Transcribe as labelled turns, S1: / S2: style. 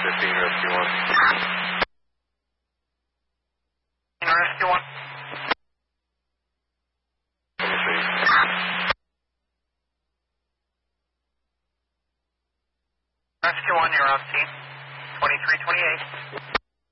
S1: 15, Rescue 1.
S2: Rescue 1.
S1: Let me see.
S2: Rescue 1, you're on scene. 2328.